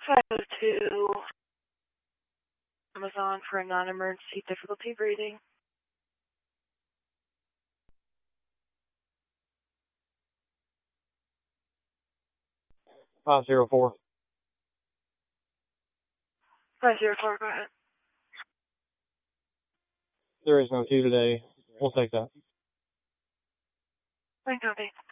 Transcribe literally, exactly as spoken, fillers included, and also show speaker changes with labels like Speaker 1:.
Speaker 1: five oh two, Amazon for a non-emergency difficulty breathing.
Speaker 2: five zero four.
Speaker 1: five zero four, go ahead.
Speaker 2: There is no two today. We'll take that.
Speaker 1: Thank you, copy.